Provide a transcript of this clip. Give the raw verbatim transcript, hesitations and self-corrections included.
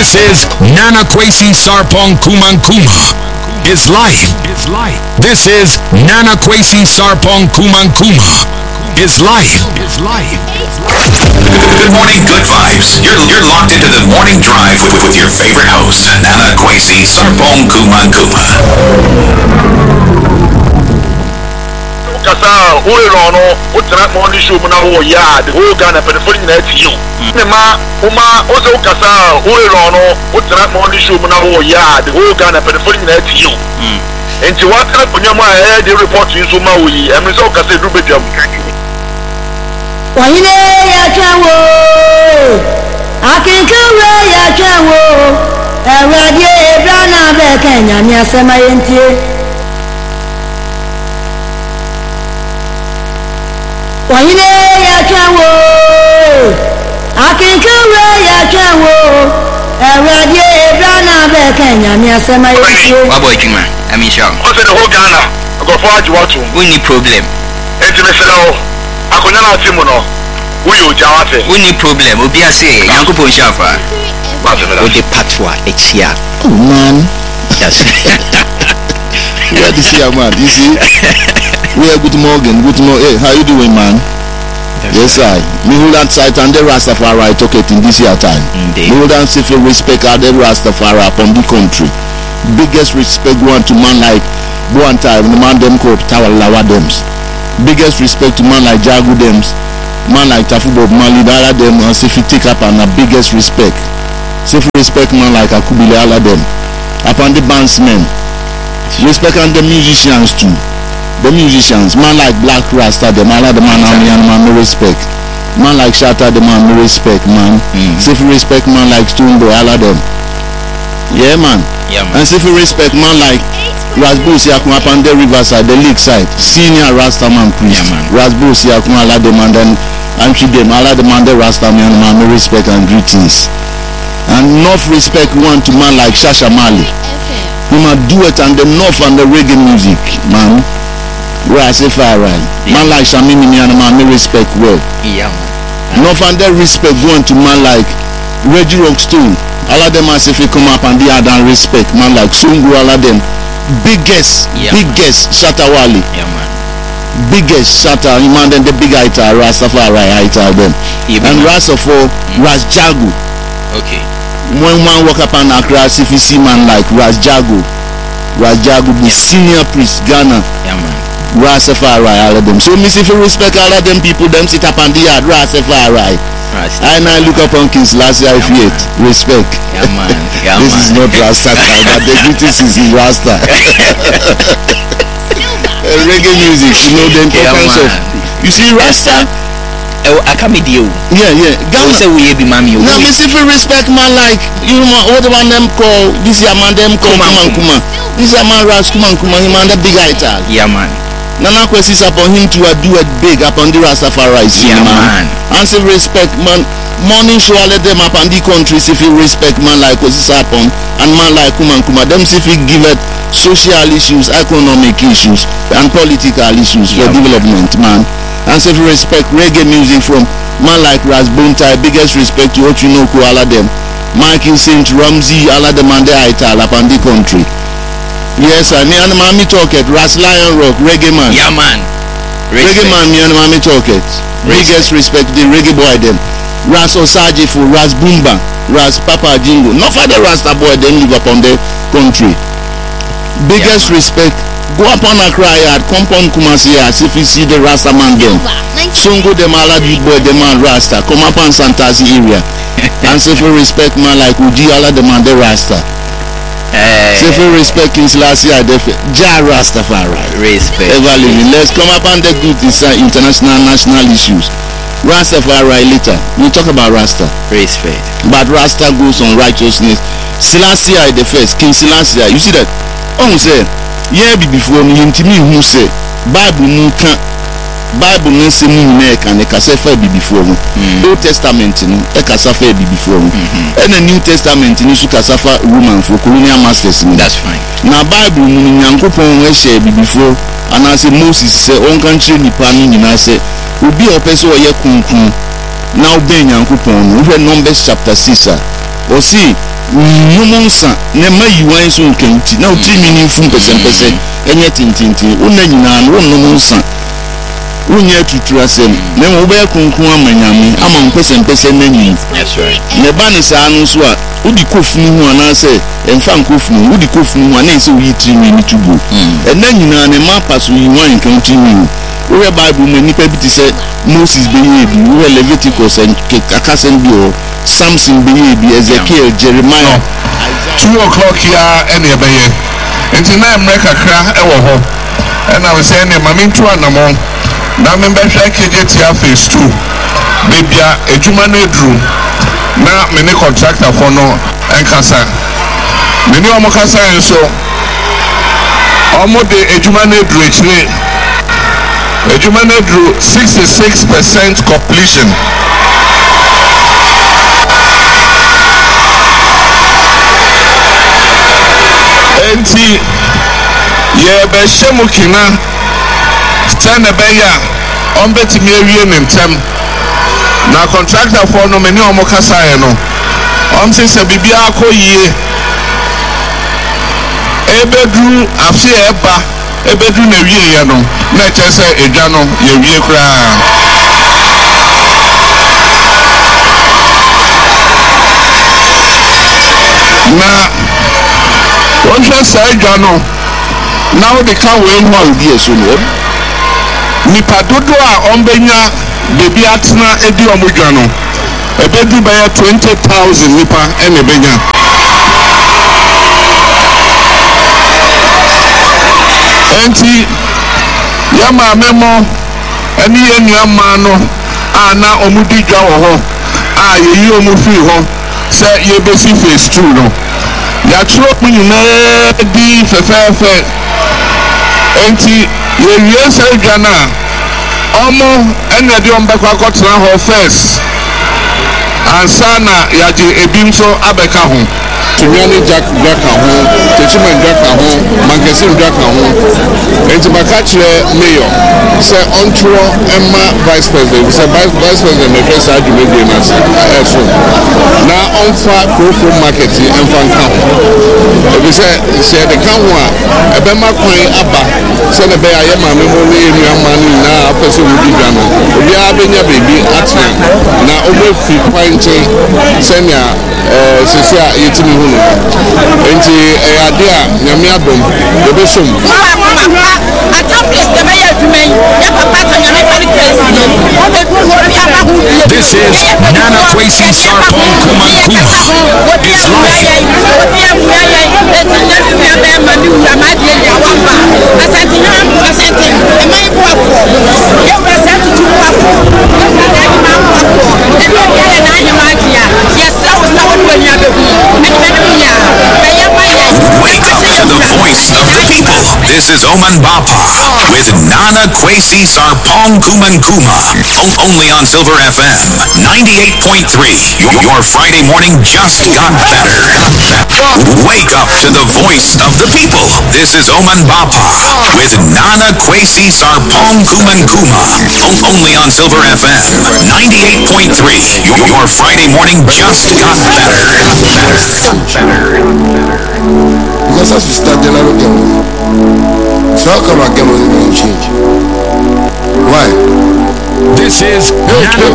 This is Nana Kwesi Sarpong Kumankuma. His life. His life. This is Nana Kwesi Sarpong Kumankuma. His life. His life. Good morning, good vibes. You're you're locked into the morning drive with, with your favorite host, Nana Kwesi Sarpong Kumankuma. Kasa ule lono utana mondi show na ho yard ho Ghana pe for na ti you ne ma uma ozo kasa ule lono utana mondi show na ho yard ho Ghana pe for na ti you enti wata kunyama e the report you ma wo yi em so kasa du bedam wayine ya twawo akinkawe ya twawo ewade ebrana be kenya mi asema yentie wayine ya twawo akinkawe ya twawo ewade ebrana be kenya mi asema yentie wabo adwuma amisha o se the whole Ghana go for aju watu we problem enti me selo akonya na timu no we o jawate we need problem obi ase yankopon shafa o de patwa echia oh man that's yeah this year man you see we are good morning good morning hey how you doing man yes I me hold on site and the Rastafari talk it in this year time me hold on say respect all the Rastafari upon the country biggest respect one to man like one time the man them called Tawalawa Dems biggest respect to man like Jagu Dems man like Tafubo Mali all them and say if you take up and the biggest respect say if respect man like Akubile all them upon the bandsmen respect and the musicians too the musicians man like Black Rasta them all the man and man no respect man like Shatta the man no respect man mm. say if respect man like Stoneboy all of them yeah man yeah, man. And say if respect man like Rasbos Yakuma upon the riverside, the lake side, senior Rastaman priest. Yeah, Rasbos Yakuma Allah them and then and treat them Allah them and the Rastaman man no respect and greetings. And enough respect one to man like Shasha Mali. We must do it and the north and the reggae music, man. Where I say fire right. Yeah. Man like Shamimi and man no respect well. Yeah. Enough and the respect one to man like Reggie Rockstone. Allah them as if he come up and they had and respect man like Sungu Allah them. Biggest, yeah, biggest Shatta Wali. Yeah, man. Biggest Shatta, you man then the big Aita, Rastafari Aita them. Yeah, and Rastafari, mm. Ras Jagu. Okay. When one walk up on Accra, if you see man like Ras Jagu, Ras Jagu, the senior priest, Ghana. Yeah, man. Rastafari, all of them. So, miss if you respect all of them people, them sit up on the yard, Rastafari. I now look upon Kings last year if you respect. Yeah, man. Yeah, this man. is not Rasta time, but the greatest is in Rasta. Reggae music, you know the importance yeah, of. You see Rasta? Oh, I can't meet you. Yeah, yeah. Ghana say we be mami. Now, miss if you respect man like you know what the one them call this year man them call Kuman Kuma. This year man Ras Kuman Kuma, him and the big Ital. Yeah, man. Nana Kwesi upon him to uh, do it big upon the Rastafari. Yeah, man. And say respect man. Morning show all of them up on the countries if you respect man like Kwesi upon and man like Kuman Kuma. Them if you give it social issues, economic issues, and political issues for yeah, development, man. And say if you respect reggae music from man like Ras Buntai, biggest respect to Ochinuku, all of them. Michael Saint Ramsey, all of them and the Ital upon the country. Yes, I me and mommy talk it. Ras Lion Rock, reggae man. Yeah, man. Respect. Reggae man, me and mommy talk it. Biggest respect the reggae boy them. Ras Osajifu, Ras Bumba, Ras Papa Jingo. Not for the Rasta boy them live upon the country. Biggest yeah, respect. Go up on Accra yard, come on Kumasi as if you see the Rasta man them. Sungo them all the boy them man Rasta. Come up on Santazi area. And say for respect man like Uji all the man the Rasta. Hey. So for respect Kings last year, Ja Rastafari. Respect. Ever living. Let's come up on the good uh, international national issues. Rastafari later. We talk about Rasta. Respect. But Rasta goes on righteousness. Selassie the first. King Selassie. You see that? Oh, say, yeah, before me, to me, who say, Bible no can. Bible no say me neck and a cassette be before me. Old Testament in a cassette be before me. And the New Testament in Isu Casafa woman for colonial masters. That's fine. Now Bible meaning Yankopon we share be before and I say Moses say on country nipa ni na say obi o person o ye kunkun now ben Yankopon we Numbers chapter six osi numunsa ne mayi wan so nkanti na oti meaningful pese pese enye tintinti wonna nyina no numunsa wonya tutura sem na wo be kunkun amanyame ama mpese mpese nanyi. That's right. Ne ba ne saa no so a udi kofunu hu ana se emfa nkofunu udi kofunu hu ana se wi trimi ni tubu ena nyina ne ma paso yi wan kan trimi wo Bible me nipa bi ti se Moses be ye bi wo Leviticus and akasen bi o Samson be ye bi Ezekiel Jeremiah two o'clock here any be ye enti na America kra e wo ho and I was saying ma me ntu anamo na me be hwa K J T phase two bebia ejuma na edru na me ne contractor for no enkasa me ni omo kasa enso omo de ejuma na edru echire ejuma na edru sixty-six percent completion. Enti ye be shemu kina tane be ya on betimi awie ne ntem na contractor for no many omo kasa ye no on se se bibia akoyie ebedu afi eba ebedu na wie ye no na chese edwa no ye wie kura na one just say edwa no now they can win one be so no nipa dodo a ombenya bebi atena edi omudwa no ebedu baya twenty thousand nipa ene benya enti yama memo eni yenu ama no ana omudi dwa wo ho a yeyi omufi ho se yebesi phase two no ya tro nyina di fefefe enti yewie se dwa na omo ene di ombekwa kotra ho first ansana yaje ebimso abeka ho tunyani jack jack ho techiman jack ho mankesin jack ho enti bakachire mayor se ontro emma vice president se vice president me first adwuma dey na so na onfa profo market emfa nka ho ebi se se de kan ho a ebema kwan aba se ne be aye ma me mo ne enu amanu na apeso wudi dwa no obi abenya bebi atena na omo fi kwan che senya eh sisia yetimi hu no enti eh ade a nyame adom ebe som This is Nana Kwesi Sarpong Kumankuma. It's life. Wake up to the voice of the people. This is Oman Bapa with Nana Kwesi Sarpong Kumankuma. Only on Silver F M ninety-eight point three. Your Friday morning just got better. Wake up to the voice of the people. This is Oman Bapa with Nana Kwesi Sarpong Kumankuma. Only on Silver F M ninety-eight point three. Your Friday morning just got better. Better. Better. Because as we start the level game, so how come I get money change? Why? This is Nana